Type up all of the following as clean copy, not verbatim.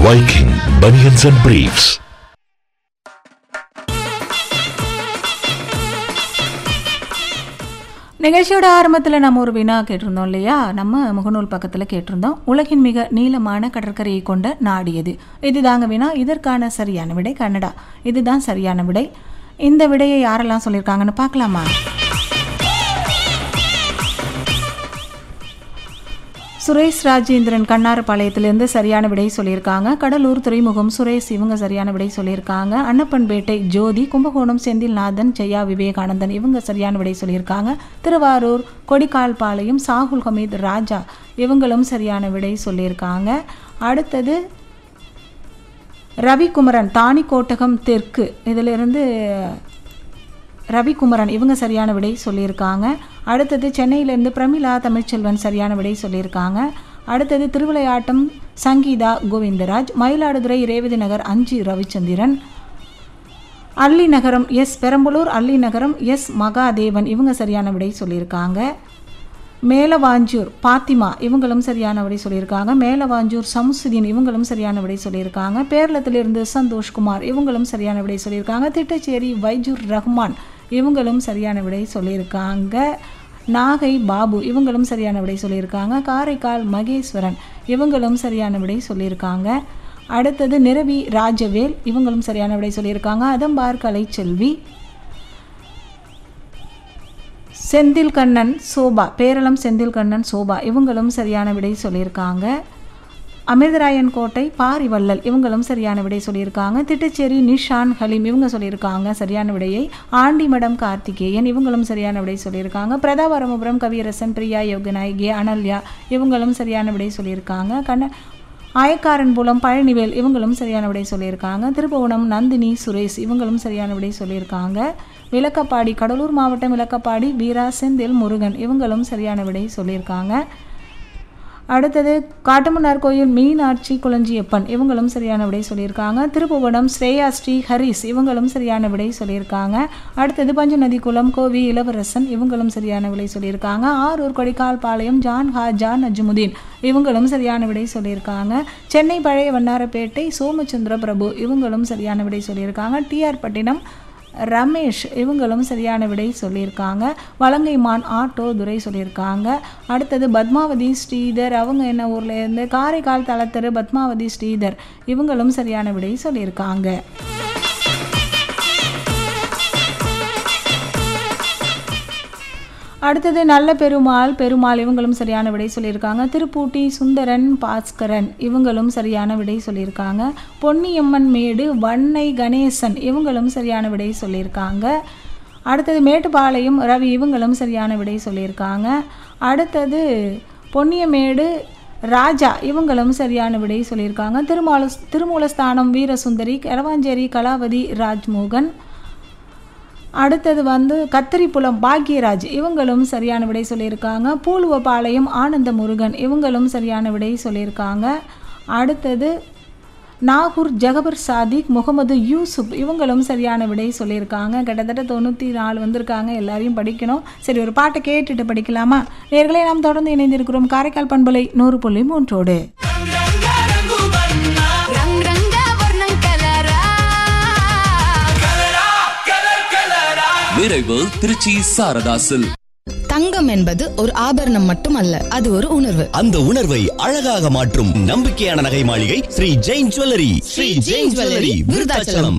Viking Bunions and Briefs. நிகழ்ச்சியோட ஆரம்பத்தில் நம்ம ஒரு வினா கேட்டிருந்தோம் இல்லையா? நம்ம முகநூல் பக்கத்தில் கேட்டிருந்தோம், உலகின் மிக நீளமான கடற்கரையை கொண்ட நாடு எது? இதுதாங்க வினா. இதற்கான சரியான விடை கனடா. இதுதான் சரியான விடை. இந்த விடையை யாரெல்லாம் சொல்லியிருக்காங்கன்னு பார்க்கலாமா? சுரேஷ் ராஜேந்திரன் கண்ணாரப்பாளையத்திலிருந்து சரியான விடை சொல்லியிருக்காங்க. கடலூர் துறைமுகம் சுரேஷ், இவங்க சரியான விடை சொல்லியிருக்காங்க. அன்னப்பன்பேட்டை ஜோதி, கும்பகோணம் செந்தில்நாதன், ஜெயா விவேகானந்தன், இவங்க சரியான விடை சொல்லியிருக்காங்க. திருவாரூர் கொடிக்கால்பாளையம் சாகுல் ஹமீத் ராஜா, இவங்களும் சரியான விடை சொல்லியிருக்காங்க. அடுத்தது ரவிக்குமரன் தாணிக்கோட்டகம் தெற்கு, இதிலிருந்து ரவிக்குமரன், இவங்க சரியான விடை சொல்லியிருக்காங்க. அடுத்தது சென்னையிலேருந்து பிரமிளா தமிழ்ச்செல்வன் சரியான விடை சொல்லியிருக்காங்க. அடுத்தது திருவிளையாட்டம் சங்கீதா கோவிந்தராஜ், மயிலாடுதுறை ரேவதி நகர் அஞ்சி ரவிச்சந்திரன், அள்ளி நகரம் எஸ் பெரம்பலூர் அள்ளி நகரம் எஸ் மகாதேவன், இவங்க சரியான விடை சொல்லியிருக்காங்க. மேலவாஞ்சூர் பாத்திமா, இவங்களும் சரியான விடை சொல்லியிருக்காங்க. மேலவாஞ்சூர் சமுசுதீன், இவங்களும் சரியான விடை சொல்லியிருக்காங்க. பேரளத்திலிருந்து சந்தோஷ்குமார், இவங்களும் சரியான விடை சொல்லியிருக்காங்க. திட்டச்சேரி வைஜூர் ரஹ்மான், இவங்களும் சரியான விடை சொல்லியிருக்காங்க. நாகை பாபு, இவங்களும் சரியான விடை சொல்லியிருக்காங்க. காரைக்கால் மகேஸ்வரன், இவங்களும் சரியான விடை சொல்லியிருக்காங்க. அடுத்தது நிரவி ராஜவேல், இவங்களும் சரியான விடை சொல்லியிருக்காங்க. அதம்பார் கலைச்செல்வி, செந்தில்கண்ணன் சோபா, பேரளம் செந்தில்கண்ணன் சோபா, இவங்களும் சரியான விடை சொல்லியிருக்காங்க. அமிர்தராயன் கோட்டை பாரிவள்ளல், இவங்களும் சரியான விடை சொல்லியிருக்காங்க. திட்டச்சேரி நிஷான் ஹலீம், இவங்க சொல்லியிருக்காங்க சரியான விடையை. ஆண்டிமடம் கார்த்திகேயன், இவங்களும் சரியான விடை சொல்லியிருக்காங்க. பிரதாபரமபுரம் கவியரசன், பிரியா யோகநாயகி, அனல்யா, இவங்களும் சரியான விடை சொல்லியிருக்காங்க. ஆயக்காரன்புலம் பழனிவேல், இவங்களும் சரியான விடை சொல்லியிருக்காங்க. திருப்புவனம் நந்தினி சுரேஷ், இவங்களும் சரியான விடை சொல்லியிருக்காங்க. விளக்கப்பாடி கடலூர் மாவட்டம் விளக்கப்பாடி வீரா செந்தில் முருகன், இவங்களும் சரியான விடை சொல்லியிருக்காங்க. அடுத்தது காட்டுமன்னார் கோயில் மீனாட்சி குளஞ்சியப்பன், இவங்களும் சரியான விடை சொல்லியிருக்காங்க. திருப்புவனம் ஸ்ரேயா ஸ்ரீ ஹரிஸ், இவங்களும் சரியான விடை சொல்லியிருக்காங்க. அடுத்தது பஞ்சநதி குளம் கோவி இளவரசன், இவங்களும் சரியான விடை சொல்லியிருக்காங்க. ஆரூர் கொடிக்கால்பாளையம் ஜான் நஜ்முதீன், இவங்களும் சரியான விடை சொல்லியிருக்காங்க. சென்னை பழைய வண்ணாரப்பேட்டை சோமச்சந்திர பிரபு, இவங்களும் சரியான விடை சொல்லியிருக்காங்க. டிஆர் பட்டினம் ரமேஷ், இவங்களும் சரியான விடை சொல்லியிருக்காங்க. வலங்கைமான் ஆட்டோ துரை சொல்லியிருக்காங்க. அடுத்தது பத்மாவதி ஸ்ரீதர், அவங்க என்ன ஊரில் இருந்து? காரைக்கால் தலத்தரு பத்மாவதி ஸ்ரீதர், இவங்களும் சரியான விடை சொல்லியிருக்காங்க. அடுத்தது நல்ல பெருமாள், இவங்களும் சரியான விடை சொல்லியிருக்காங்க. திருப்பூட்டி சுந்தரன் பாஸ்கரன், இவங்களும் சரியான விடை சொல்லியிருக்காங்க. பொன்னியம்மன் மேடு வன்னை கணேசன், இவங்களும் சரியான விடை சொல்லியிருக்காங்க. அடுத்தது மேட்டுப்பாளையம் ரவி, இவங்களும் சரியான விடை சொல்லியிருக்காங்க. அடுத்தது பொன்னியமேடு ராஜா, இவங்களும் சரியான விடை சொல்லியிருக்காங்க. திருமூலஸ்தானம் வீரசுந்தரி, கரவாஞ்சேரி கலாவதி ராஜ்மோகன். அடுத்தது கத்திரிப்புலம் பாக்யராஜ், இவங்களும் சரியான விடை சொல்லியிருக்காங்க. பூலுவபாளையம் ஆனந்த முருகன், இவங்களும் சரியான விடை சொல்லியிருக்காங்க. அடுத்தது நாகூர் ஜகபர் சாதிக் முகமது யூசுப், இவங்களும் சரியான விடை சொல்லியிருக்காங்க. கிட்டத்தட்ட 94 வந்திருக்காங்க. எல்லாரையும் படிக்கணும். சரி, ஒரு பாட்டை கேட்டுட்டு படிக்கலாமா? நேயர்களே, நாம் தொடர்ந்து இணைந்திருக்கிறோம் காரைக்கால் பண்பலை 100.3. நிறைவு திருச்சி சாரதாசில். தங்கம் என்பது ஒரு ஆபரணம் மட்டுமல்ல, அது ஒரு உணர்வு. அந்த உணர்வை அழகாக மாற்றும் நம்பிக்கையான நகை மாளிகை ஸ்ரீ ஜெயின் ஜுவல்லரி. ஸ்ரீ ஜெயின் ஜுவல்லரி, விருதாச்சலம்.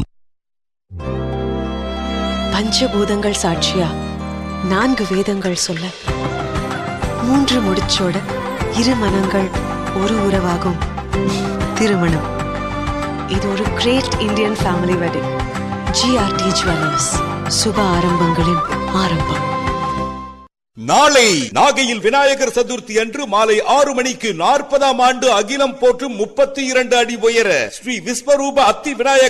பஞ்சபூதங்கள் சாட்சியா 4 வேதங்கள் சொல்ல, 3 முடிச்சோட 2 மனங்கள் ஒரு உறவாகும். திருமணம். இது ஒரு great Indian family wedding. GRT jewellers, சுப ஆரம்பங்களின் ஆரம்பம். நாளை நாகையில் விநாயகர் சதுர்த்தி அன்று மாலை 6 மணிக்கு 40ஆம் ஆண்டு அகிலம் போற்றும் 32 அடி உயர ஸ்ரீ விஸ்வரூப அத்தி விநாயகர்